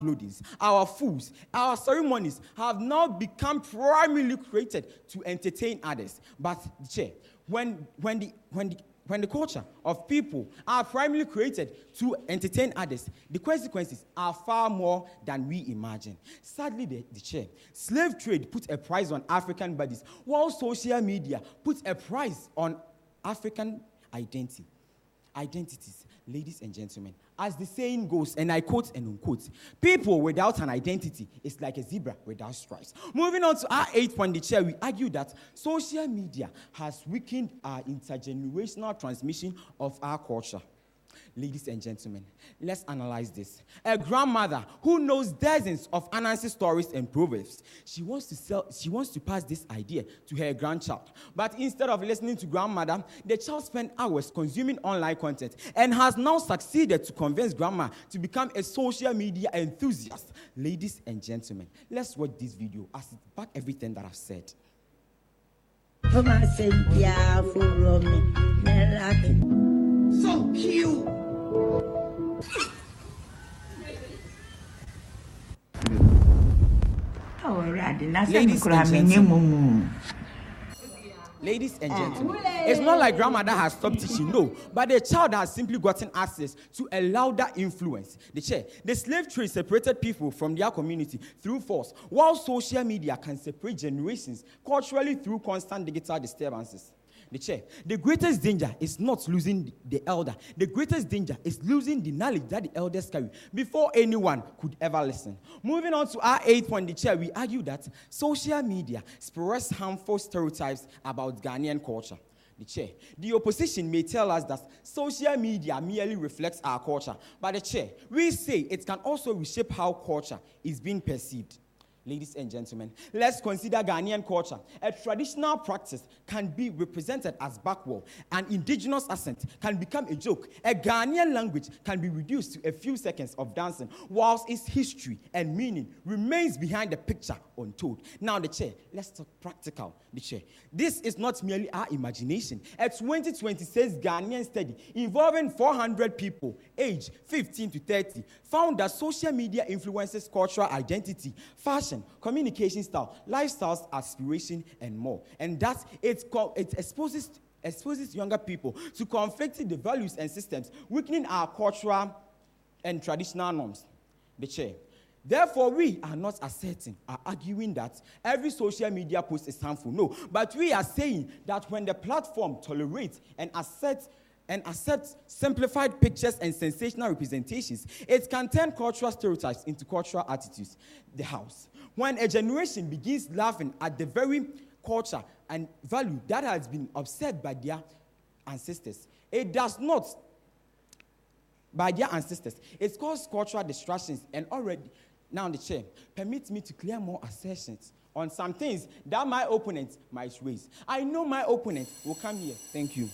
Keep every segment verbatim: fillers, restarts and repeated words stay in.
clothing, our foods, our ceremonies have now become primarily created to entertain others. But when when the when the when the culture of people are primarily created to entertain others, the consequences are far more than we imagine. Sadly, the, the chair, slave trade put a price on African bodies, while social media puts a price on African identity. Identities, ladies and gentlemen, as the saying goes, and I quote and unquote, people without an identity is like a zebra without stripes. Moving on to our eighth point, the chair, we argue that social media has weakened our intergenerational transmission of our culture. Ladies and gentlemen, let's analyze this. A grandmother who knows dozens of Anansi stories and proverbs, she wants to sell, she wants to pass this idea to her grandchild. But instead of listening to grandmother, the child spent hours consuming online content and has now succeeded to convince grandma to become a social media enthusiast. Ladies and gentlemen, let's watch this video as it back everything that I've said. So cute. Ladies and gentlemen, Ladies and gentlemen, it's not like grandmother has stopped teaching, no, but the child has simply gotten access to a louder influence. The chair, the slave trade separated people from their community through force, while social media can separate generations culturally through constant digital disturbances. The chair, the greatest danger is not losing the elder. The greatest danger is losing the knowledge that the elders carry before anyone could ever listen. Moving on to our eighth point, the chair, we argue that social media spreads harmful stereotypes about Ghanaian culture. The chair, the opposition may tell us that social media merely reflects our culture, but the chair, we say it can also reshape how culture is being perceived. Ladies and gentlemen, let's consider Ghanaian culture. A traditional practice can be represented as backward. An indigenous accent can become a joke. A Ghanaian language can be reduced to a few seconds of dancing, whilst its history and meaning remains behind the picture untold. Now, the chair, let's talk practical. The chair, this is not merely our imagination. A twenty twenty-six Ghanaian study involving four hundred people aged fifteen to thirty found that social media influences cultural identity, fashion, communication style, lifestyles, aspiration, and more. And that it, it exposes, exposes younger people to conflicting the values and systems, weakening our cultural and traditional norms. The chair. Therefore, we are not asserting or arguing that every social media post is harmful. No, but we are saying that when the platform tolerates and accepts and accepts simplified pictures and sensational representations, it can turn cultural stereotypes into cultural attitudes. The house. When a generation begins laughing at the very culture and value that has been upset by their ancestors, it does not, by their ancestors, it causes cultural distractions. And already, now the chair, permit me to clear more assertions on some things that my opponent might raise. I know my opponent will come here. Thank you.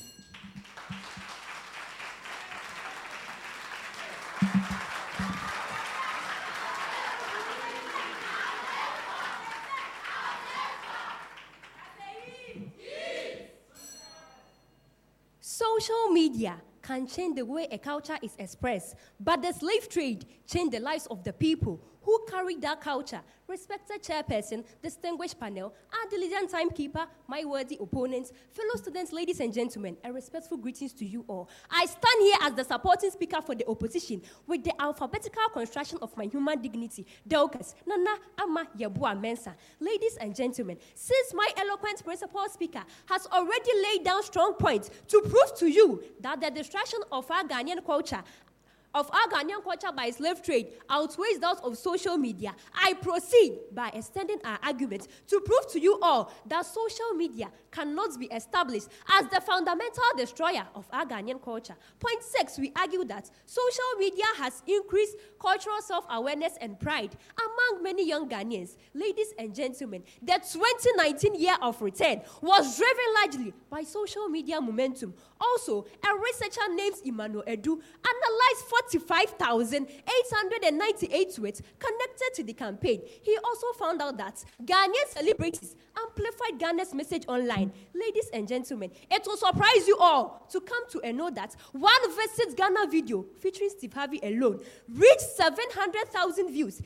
Social media can change the way a culture is expressed, but the slave trade changed the lives of the people who carried that culture. Respected chairperson, distinguished panel, our diligent timekeeper, my worthy opponents, fellow students, ladies and gentlemen, and respectful greetings to you all. I stand here as the supporting speaker for the opposition with the alphabetical construction of my human dignity, Daucus, Nana, Ama, Yabua, Mensa. Ladies and gentlemen, since my eloquent principal speaker has already laid down strong points to prove to you that the destruction of our Ghanaian culture of our Ghanaian culture by slave trade outweighs those of social media, I proceed by extending our argument to prove to you all that social media cannot be established as the fundamental destroyer of our Ghanaian culture. Point six, we argue that social media has increased cultural self-awareness and pride among many young Ghanaians. Ladies and gentlemen, the twenty nineteen year of return was driven largely by social media momentum. Also, a researcher named Emmanuel Edu analyzed forty forty-five thousand eight hundred ninety-eight tweets connected to the campaign. He also found out that Ghanaian celebrities amplified Ghana's message online. Ladies and gentlemen, it will surprise you all to come to know that one Visit Ghana video featuring Steve Harvey alone reached seven hundred thousand views